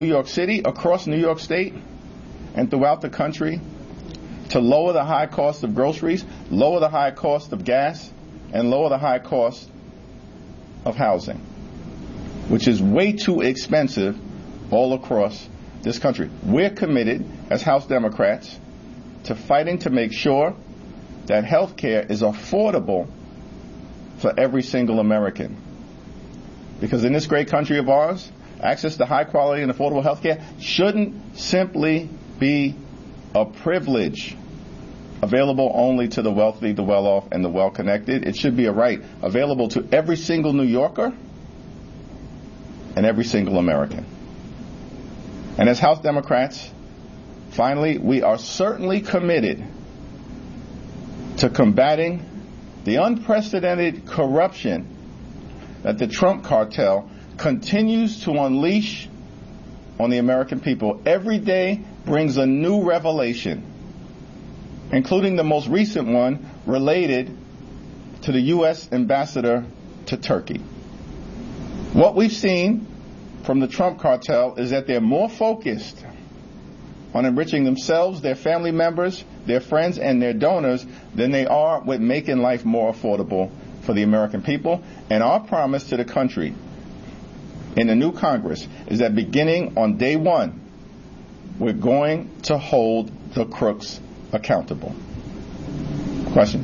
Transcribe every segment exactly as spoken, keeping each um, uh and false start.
New York City, across New York State, and throughout the country to lower the high cost of groceries, lower the high cost of gas, and lower the high cost of housing, which is way too expensive all across this country. We're committed as House Democrats to fighting to make sure that health care is affordable for every single American. Because in this great country of ours, access to high quality and affordable health care shouldn't simply be a privilege available only to the wealthy, the well-off, and the well-connected. It should be a right available to every single New Yorker and every single American. And as House Democrats, finally, we are certainly committed to combating the unprecedented corruption that the Trump cartel continues to unleash on the American people. Every day brings a new revelation, including the most recent one related to the U S ambassador to Turkey. What we've seen from the Trump cartel is that they're more focused on enriching themselves, their family members, their friends, and their donors than they are with making life more affordable for the American people. And our promise to the country in the new Congress is that beginning on day one, we're going to hold the crooks accountable. Questions?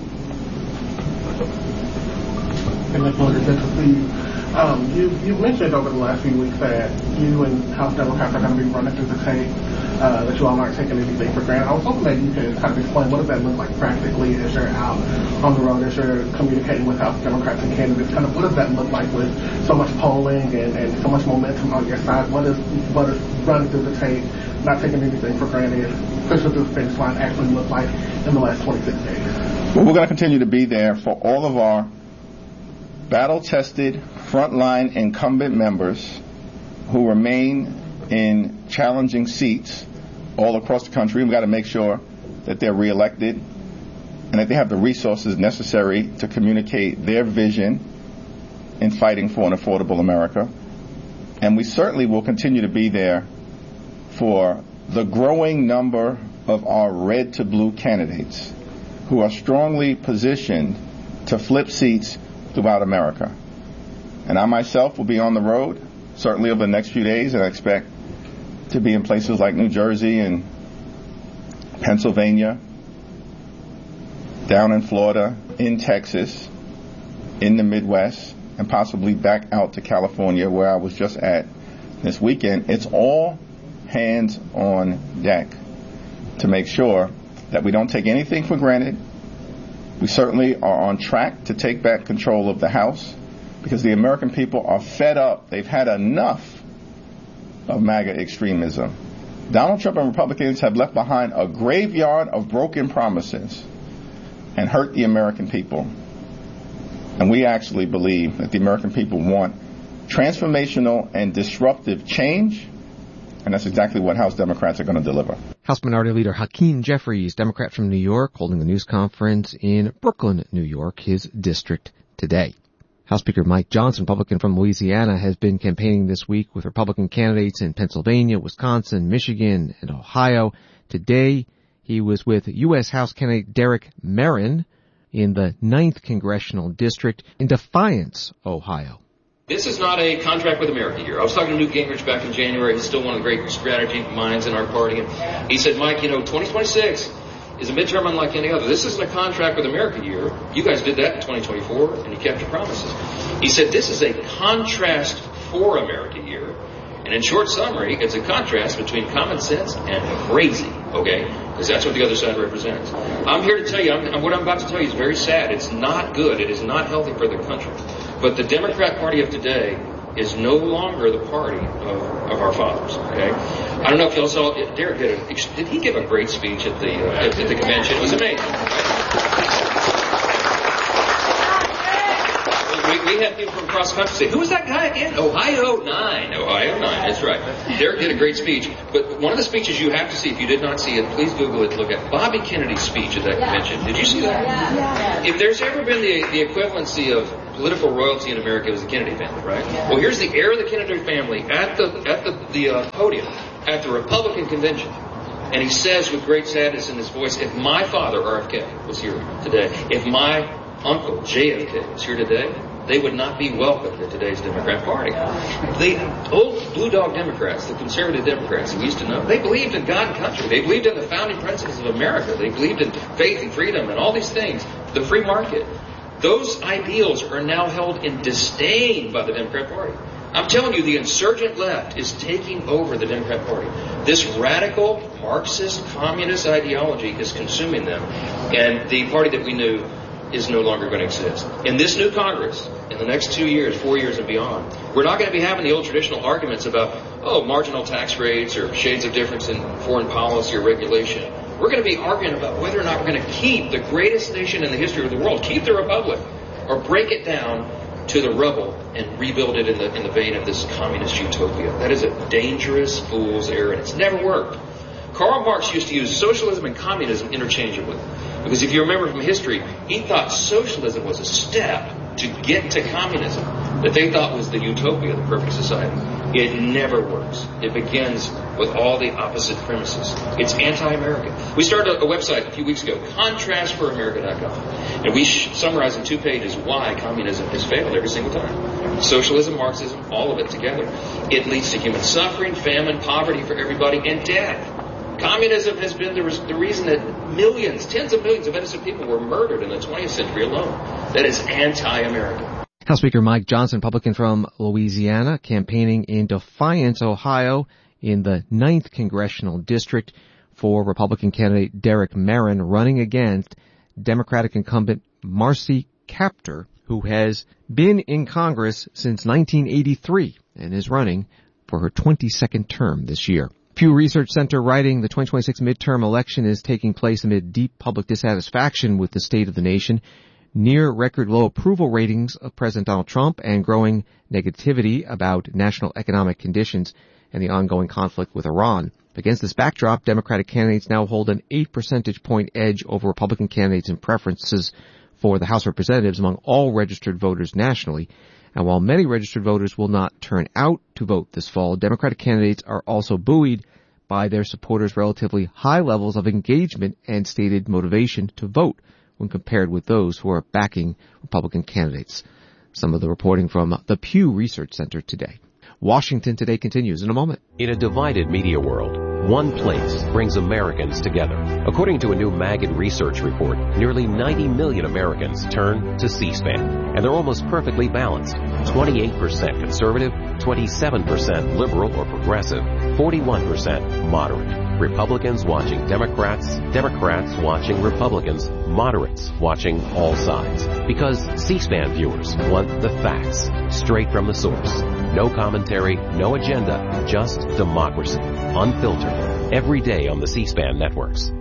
Um, you, you mentioned over the last few weeks that you and House Democrats are going to be running through the tape, uh, that you all aren't taking anything for granted. I was hoping that you could kind of explain what does that look like practically as you're out on the road, as you're communicating with House Democrats and candidates. Kind of what does that look like with so much polling and, and so much momentum on your side? What is what is running through the tape, not taking anything for granted, pushing through the finish line actually look like in the last twenty-six days? Well, we're going to continue to be there for all of our battle-tested, frontline incumbent members who remain in challenging seats all across the country. We've got to make sure that they're reelected and that they have the resources necessary to communicate their vision in fighting for an affordable America. And we certainly will continue to be there for the growing number of our red to blue candidates who are strongly positioned to flip seats throughout America. And I myself will be on the road, certainly over the next few days, and I expect to be in places like New Jersey and Pennsylvania, down in Florida, in Texas, in the Midwest, and possibly back out to California, where I was just at this weekend. It's all hands on deck to make sure that we don't take anything for granted. We certainly are on track to take back control of the House because the American people are fed up. They've had enough of MAGA extremism. Donald Trump and Republicans have left behind a graveyard of broken promises and hurt the American people. And we actually believe that the American people want transformational and disruptive change, and that's exactly what House Democrats are going to deliver. House Minority Leader Hakeem Jeffries, Democrat from New York, holding a news conference in Brooklyn, New York, his district today. House Speaker Mike Johnson, Republican from Louisiana, has been campaigning this week with Republican candidates in Pennsylvania, Wisconsin, Michigan, and Ohio. Today, he was with U S House candidate Derek Merrin in the ninth Congressional District in Defiance, Ohio. This is not a contract with America year. I was talking to Newt Gingrich back in January. He's still one of the great strategy minds in our party. And he said, Mike, you know, twenty twenty-six is a midterm unlike any other. This isn't a contract with America year. You guys did that in twenty twenty-four, and you kept your promises. He said, this is a contrast for America year. And in short summary, it's a contrast between common sense and crazy, okay? Because that's what the other side represents. I'm here to tell you, I'm, what I'm about to tell you is very sad. It's not good. It is not healthy for the country. But the Democrat Party of today is no longer the party of, of our fathers, okay? I don't know if y'all saw, Derek did, a, did he give a great speech at the, uh, at, at the convention? It was amazing. We, we had people from across the country say, who was that guy again? Ohio nine. Ohio nine, that's right. Derek did a great speech. But one of the speeches you have to see, if you did not see it, please Google it, look at Bobby Kennedy's speech at that convention. Did you see that? Yeah. If there's ever been the, the equivalency of political royalty in America, it was the Kennedy family, right? Well, here's the heir of the Kennedy family at the, at the, the uh, podium at the Republican convention. And he says with great sadness in his voice, if my father, R F K, was here today, if my uncle, J F K, was here today, they would not be welcomed in today's Democrat Party. The old blue dog Democrats, the conservative Democrats we used to know, they believed in God and country. They believed in the founding principles of America. They believed in faith and freedom and all these things, the free market. Those ideals are now held in disdain by the Democrat Party. I'm telling you, the insurgent left is taking over the Democrat Party. This radical Marxist communist ideology is consuming them, and the party that we knew is no longer going to exist. In this new Congress, in the next two years, four years and beyond, we're not going to be having the old traditional arguments about, oh, marginal tax rates or shades of difference in foreign policy or regulation. We're going to be arguing about whether or not we're going to keep the greatest nation in the history of the world, keep the republic, or break it down to the rubble and rebuild it in the in the vein of this communist utopia. That is a dangerous fool's errand. It's never worked. Karl Marx used to use socialism and communism interchangeably. Because if you remember from history, he thought socialism was a step to get to communism that they thought was the utopia, the perfect society. It never works. It begins with all the opposite premises. It's anti-American. We started a website a few weeks ago, contrast for america dot com. And we summarize in two pages why communism has failed every single time. Socialism, Marxism, all of it together. It leads to human suffering, famine, poverty for everybody, and death. Communism has been the, the reason that millions, tens of millions of innocent people were murdered in the twentieth century alone. That is anti-American. House Speaker Mike Johnson, Republican from Louisiana, campaigning in Defiance, Ohio, in the ninth Congressional District for Republican candidate Derek Merrin, running against Democratic incumbent Marcy Kaptur, who has been in Congress since nineteen eighty-three and is running for her twenty-second term this year. Pew Research Center writing the twenty twenty-six midterm election is taking place amid deep public dissatisfaction with the state of the nation, near record low approval ratings of President Donald Trump, and growing negativity about national economic conditions and the ongoing conflict with Iran. Against this backdrop, Democratic candidates now hold an eight percentage point edge over Republican candidates in preferences for the House of Representatives among all registered voters nationally. And while many registered voters will not turn out to vote this fall, Democratic candidates are also buoyed by their supporters' relatively high levels of engagement and stated motivation to vote when compared with those who are backing Republican candidates. Some of the reporting from the Pew Research Center today. Washington Today continues in a moment. In a divided media world, one place brings Americans together. According to a new Maggid research report, nearly ninety million Americans turn to C-SPAN, and they're almost perfectly balanced. twenty-eight percent conservative, twenty-seven percent liberal or progressive, forty-one percent moderate. Republicans watching Democrats, Democrats watching Republicans, moderates watching all sides. Because C-SPAN viewers want the facts, straight from the source. No commentary, no agenda, just democracy. Unfiltered. Every day on the C-SPAN networks.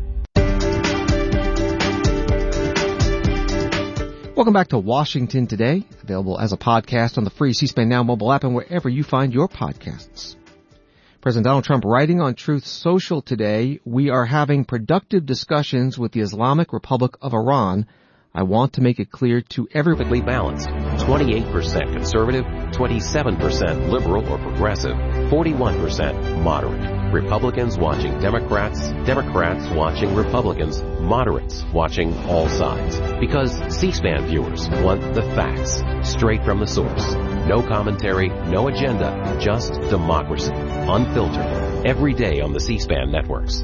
Welcome back to Washington Today, available as a podcast on the free C-SPAN Now mobile app and wherever you find your podcasts. President Donald Trump writing on Truth Social today, we are having productive discussions with the Islamic Republic of Iran. I want to make it clear to everybody. Balanced. twenty-eight percent conservative, twenty-seven percent liberal or progressive, forty-one percent moderate. Republicans watching Democrats, Democrats watching Republicans, moderates watching all sides. Because C-SPAN viewers want the facts, straight from the source. No commentary, no agenda, just democracy. Unfiltered. Every day on the C-SPAN networks.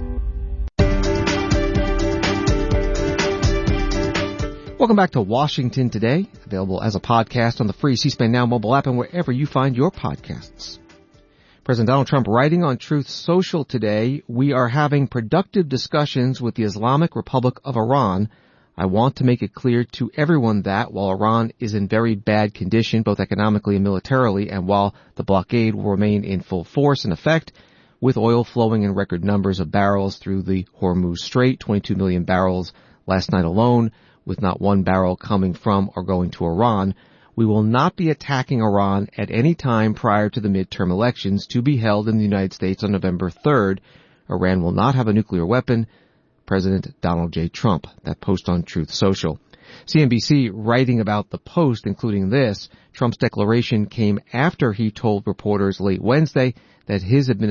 Welcome back to Washington Today, available as a podcast on the free C-SPAN Now mobile app and wherever you find your podcasts. President Donald Trump writing on Truth Social today, we are having productive discussions with the Islamic Republic of Iran. I want to make it clear to everyone that while Iran is in very bad condition, both economically and militarily, and while the blockade will remain in full force and effect, with oil flowing in record numbers of barrels through the Hormuz Strait, twenty-two million barrels last night alone, with not one barrel coming from or going to Iran, We will not be attacking Iran at any time prior to the midterm elections to be held in the United States on November third. Iran will not have a nuclear weapon. President Donald J. Trump. That post on Truth Social. C N B C writing about the post, including this, Trump's declaration came after he told reporters late Wednesday that his administration